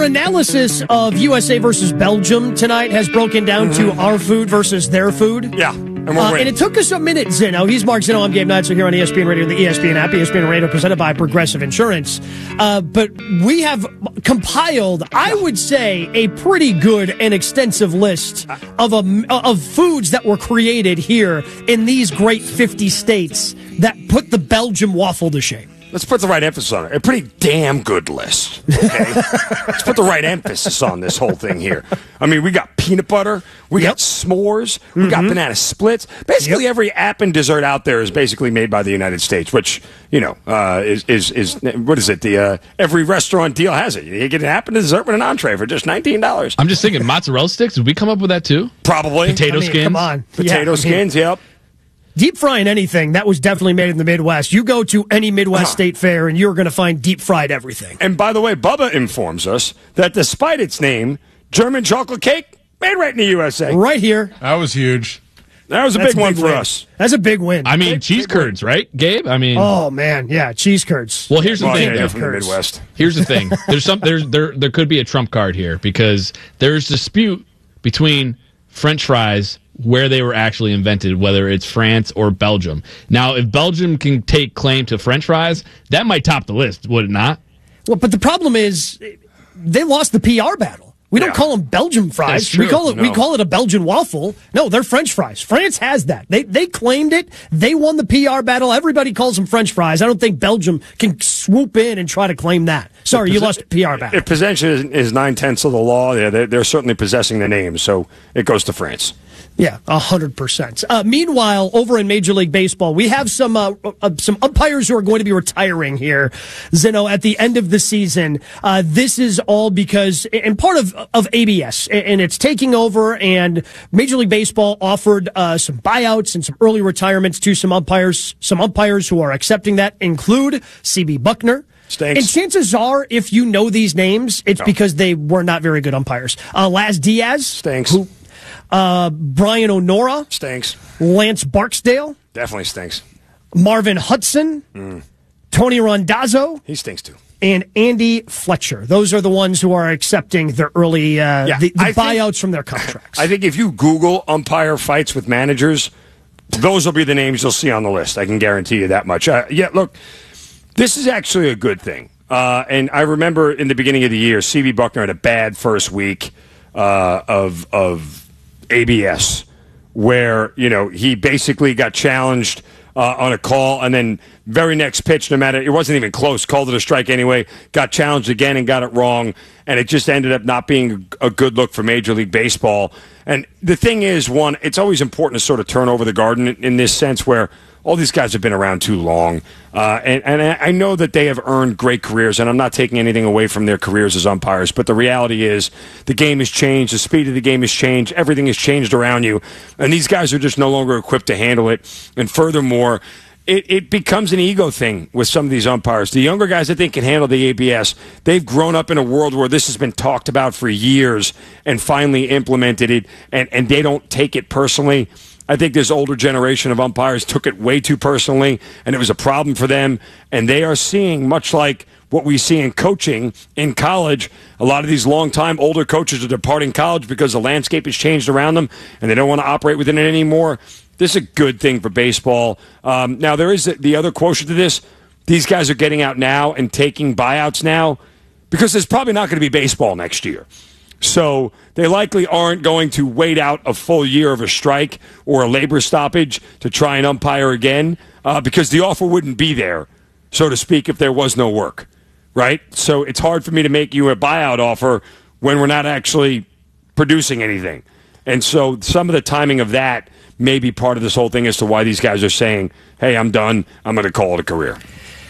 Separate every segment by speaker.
Speaker 1: analysis of USA versus Belgium tonight has broken down to our food versus their food.
Speaker 2: Yeah, and we're winning.
Speaker 1: And it took us a minute, Zinno. He's Mark Zinno. I'm Gabe Neitzel here on ESPN Radio, the ESPN app, ESPN Radio, presented by Progressive Insurance. But we have compiled, I would say, a pretty good and extensive list of foods that were created here in these great 50 states that put the Belgium waffle to shame.
Speaker 2: Let's put the right emphasis on it. A pretty damn good list. Okay? Let's put the right emphasis on this whole thing here. I mean, we got peanut butter, we got s'mores, we got banana splits. Basically, every app and dessert out there is basically made by the United States, which, you know, is what is it? Every restaurant deal has it. You get an app and dessert with an entree for just $19.
Speaker 3: I'm just thinking, mozzarella sticks. Did we come up with that too?
Speaker 2: Probably.
Speaker 3: Potato skins.
Speaker 1: Come on,
Speaker 2: Potato skins. Yep.
Speaker 1: Deep frying anything, that was definitely made in the Midwest. You go to any Midwest state fair, and you're going to find deep-fried everything.
Speaker 2: And by the way, Bubba informs us that despite its name, German chocolate cake made right in the USA.
Speaker 1: Right here.
Speaker 4: That was huge.
Speaker 2: That was a big one for us.
Speaker 1: That's a big win.
Speaker 3: I mean, cheese curds, right, Gabe? I mean,
Speaker 1: oh man, yeah, cheese curds.
Speaker 3: Well, here's the thing.
Speaker 2: Yeah, from the Midwest.
Speaker 3: Here's the thing. There could be a trump card here because there's dispute between French fries where they were actually invented, whether it's France or Belgium. Now, if Belgium can take claim to French fries, that might top the list, would it not?
Speaker 1: Well, but the problem is they lost the PR battle. We don't call them Belgium fries.
Speaker 3: That's true.
Speaker 1: We call it a Belgian waffle. No, they're French fries. France has that. They claimed it. They won the PR battle. Everybody calls them French fries. I don't think Belgium can swoop in and try to claim that. Sorry, you lost the PR battle.
Speaker 2: If possession is 9/10 of the law, they're certainly possessing the name, so it goes to France.
Speaker 1: Yeah, 100%. Meanwhile, over in Major League Baseball, we have some umpires who are going to be retiring here, Zinno, at the end of the season. This is all because, and part of ABS, and it's taking over, and Major League Baseball offered some buyouts and some early retirements to some umpires. Some umpires who are accepting that include C.B. Buckner.
Speaker 2: Stinks.
Speaker 1: And chances are, if you know these names, it's because they were not very good umpires. Laz Diaz.
Speaker 2: Stinks.
Speaker 1: Brian O'Nora.
Speaker 2: Stinks.
Speaker 1: Lance Barksdale.
Speaker 2: Definitely stinks.
Speaker 1: Marvin Hudson. Tony Rondazzo.
Speaker 2: He stinks too.
Speaker 1: And Andy Fletcher. Those are the ones who are accepting their early the buyouts from their contracts.
Speaker 2: I think if you Google umpire fights with managers, those will be the names you'll see on the list. I can guarantee you that much. Look, this is actually a good thing. And I remember in the beginning of the year, C.B. Buckner had a bad first week of ABS, where he basically got challenged on a call, and then very next pitch, no matter, it wasn't even close, called it a strike anyway, got challenged again and got it wrong, and it just ended up not being a good look for Major League Baseball. And the thing is, one, it's always important to sort of turn over the garden in this sense where all these guys have been around too long. And I know that they have earned great careers, and I'm not taking anything away from their careers as umpires, but the reality is the game has changed, the speed of the game has changed, everything has changed around you, and these guys are just no longer equipped to handle it. And furthermore, it becomes an ego thing with some of these umpires. The younger guys that think can handle the ABS, they've grown up in a world where this has been talked about for years and finally implemented it, and they don't take it personally. I think this older generation of umpires took it way too personally, and it was a problem for them. And they are seeing, much like what we see in coaching in college, a lot of these long-time older coaches are departing college because the landscape has changed around them, and they don't want to operate within it anymore. This is a good thing for baseball. Now, there is the other quotient to this. These guys are getting out now and taking buyouts now because there's probably not going to be baseball next year. So they likely aren't going to wait out a full year of a strike or a labor stoppage to try and umpire again because the offer wouldn't be there, so to speak, if there was no work, right? So it's hard for me to make you a buyout offer when we're not actually producing anything. And so some of the timing of that may be part of this whole thing as to why these guys are saying, hey, I'm done, I'm going to call it a career.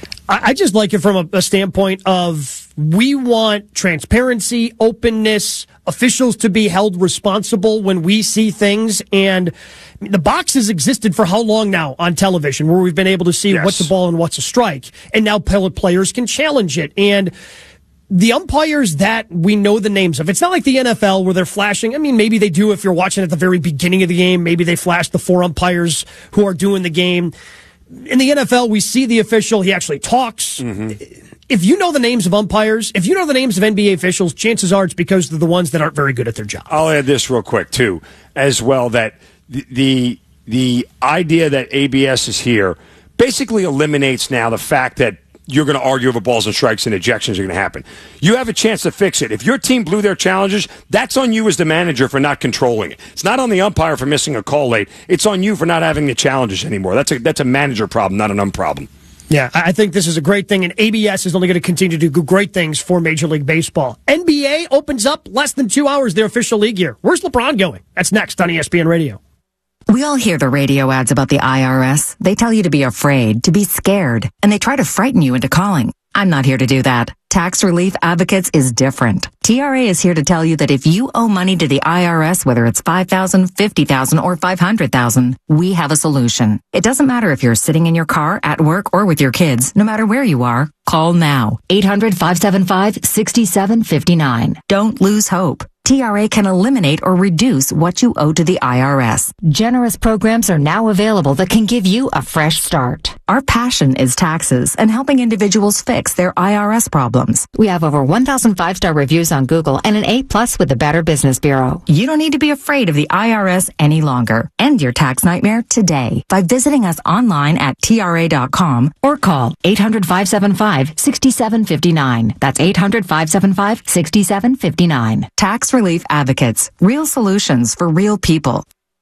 Speaker 1: I just like it from a standpoint of we want transparency, openness, officials to be held responsible when we see things. And the box has existed for how long now on television where we've been able to see what's a ball and what's a strike. And now players can challenge it. And the umpires that we know the names of, it's not like the NFL where they're flashing. I mean, maybe they do if you're watching at the very beginning of the game. Maybe they flash the 4 umpires who are doing the game. In the NFL, we see the official. He actually talks. Mm-hmm. if you know the names of umpires, if you know the names of NBA officials, chances are it's because they're the ones that aren't very good at their job.
Speaker 2: I'll add this real quick, too, as well, that the idea that ABS is here basically eliminates now the fact that you're going to argue over balls and strikes and ejections are going to happen. You have a chance to fix it. If your team blew their challenges, that's on you as the manager for not controlling it. It's not on the umpire for missing a call late. It's on you for not having the challenges anymore. That's a manager problem, not an ump problem.
Speaker 1: Yeah, I think this is a great thing, and ABS is only going to continue to do great things for Major League Baseball. NBA opens up less than 2 hours, their official league year. Where's LeBron going? That's next on ESPN Radio.
Speaker 4: We all hear the radio ads about the IRS. They tell you to be afraid, to be scared, and they try to frighten you into calling. I'm not here to do that. Tax Relief Advocates is different. TRA is here to tell you that if you owe money to the IRS, whether it's $5,000, $50,000, or $500,000, we have a solution. It doesn't matter if you're sitting in your car, at work, or with your kids. No matter where you are, call now. 800-575-6759. Don't lose hope. TRA can eliminate or reduce what you owe to the IRS. Generous programs are now available that can give you a fresh start. Our passion is taxes and helping individuals fix their IRS problems. We have over 1,000 5-star reviews on Google and an A+ with the Better Business Bureau. You don't need to be afraid of the IRS any longer. End your tax nightmare today by visiting us online at TRA.com or call 800-575-6759. That's 800-575-6759. Tax Relief Advocates. Real solutions for real people.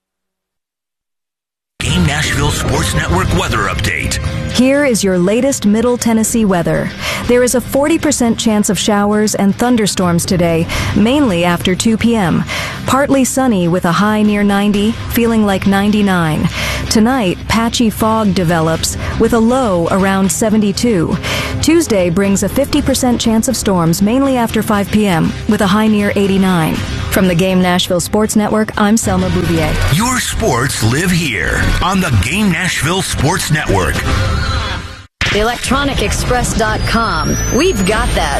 Speaker 5: Game Nashville Sports Network weather update.
Speaker 6: Here is your latest Middle Tennessee weather. There is a 40% chance of showers and thunderstorms today, mainly after 2 p.m. Partly sunny with a high near 90, feeling like 99. Tonight, patchy fog develops with a low around 72. Tuesday brings a 50% chance of storms, mainly after 5 p.m., with a high near 89. From the Game Nashville Sports Network, I'm Selma Bouvier.
Speaker 5: Your sports live here on the Game Nashville Sports Network.
Speaker 7: ElectronicExpress.com. We've got that.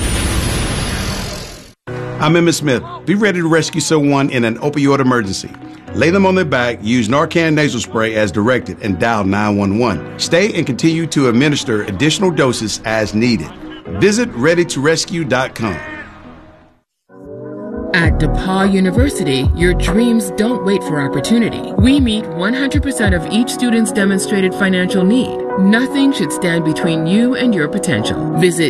Speaker 8: I'm Emmitt Smith. Be ready to rescue someone in an opioid emergency. Lay them on their back, use Narcan nasal spray as directed, and dial 911. Stay and continue to administer additional doses as needed. Visit ReadyToRescue.com.
Speaker 9: At DePaul University, your dreams don't wait for opportunity. We meet 100% of each student's demonstrated financial need. Nothing should stand between you and your potential. Visit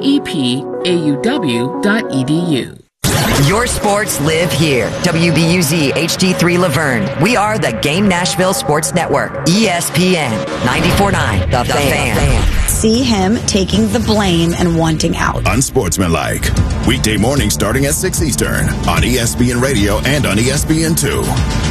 Speaker 9: depauw.edu.
Speaker 10: Your sports live here. WBUZ HD3 Laverne. We are the Game Nashville Sports Network. ESPN 94.9. The Fan.
Speaker 11: See him taking the blame and wanting out.
Speaker 12: Unsportsmanlike. Weekday morning starting at 6 Eastern on ESPN Radio and on ESPN2.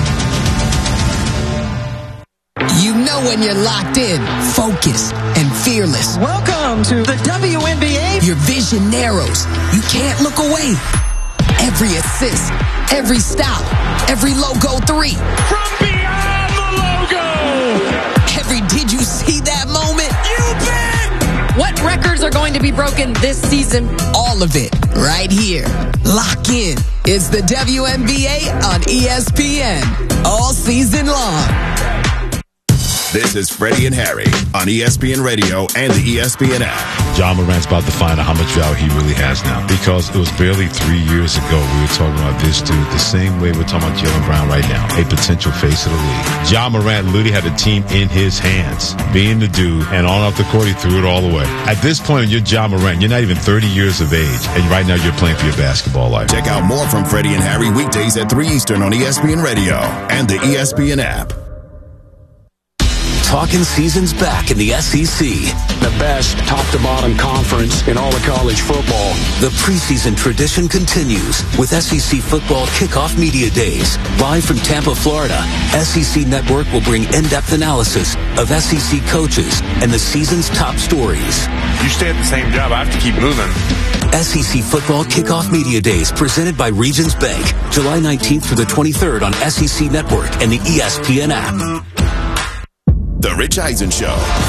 Speaker 13: You know when you're locked in, focused, and fearless.
Speaker 14: Welcome to the WNBA.
Speaker 13: Your vision narrows. You can't look away. Every assist, every stop, every logo three.
Speaker 15: From beyond the logo.
Speaker 13: Every did you see that moment?
Speaker 15: You bet.
Speaker 7: What records are going to be broken this season?
Speaker 13: All of it right here. Lock in. It's the WNBA on ESPN all season long.
Speaker 12: This is Freddie and Harry on ESPN Radio and the ESPN app.
Speaker 16: Ja Morant's about to find out how much value he really has now. Because it was barely 3 years ago we were talking about this dude the same way we're talking about Jaylen Brown right now, a potential face of the league. Ja Morant literally had the team in his hands, being the dude, and on off the court he threw it all away. At this point, you're Ja Morant. You're not even 30 years of age, and right now you're playing for your basketball life.
Speaker 12: Check out more from Freddie and Harry weekdays at 3 Eastern on ESPN Radio and the ESPN app.
Speaker 5: Talking seasons back in the SEC.
Speaker 17: The best top-to-bottom conference in all of college football.
Speaker 5: The preseason tradition continues with SEC Football Kickoff Media Days. Live from Tampa, Florida, SEC Network will bring in-depth analysis of SEC coaches and the season's top stories.
Speaker 18: You stay at the same job, I have to keep moving.
Speaker 5: SEC Football Kickoff Media Days presented by Regions Bank. July 19th through the 23rd on SEC Network and the ESPN app.
Speaker 12: The Rich Eisen Show.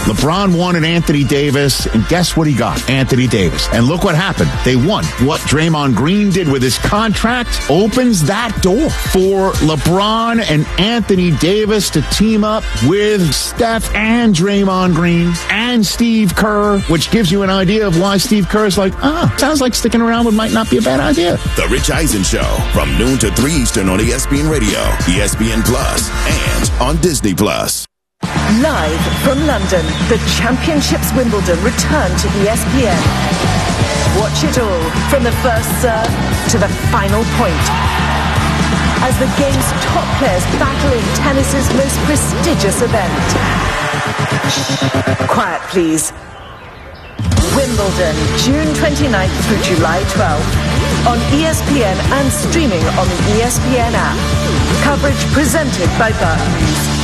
Speaker 19: LeBron wanted Anthony Davis, and guess what he got? Anthony Davis. And look what happened. They won. What Draymond Green did with his contract opens that door for LeBron and Anthony Davis to team up with Steph and Draymond Green and Steve Kerr, which gives you an idea of why Steve Kerr is like, sounds like sticking around might not be a bad idea.
Speaker 12: The Rich Eisen Show from noon to 3 Eastern on ESPN Radio, ESPN Plus, and on Disney Plus.
Speaker 20: Live from London, the Championships Wimbledon return to ESPN. Watch it all from the first serve to the final point, as the game's top players battle in tennis's most prestigious event. Quiet, please. Wimbledon, June 29th through July 12th, on ESPN and streaming on the ESPN app. Coverage presented by Barclays.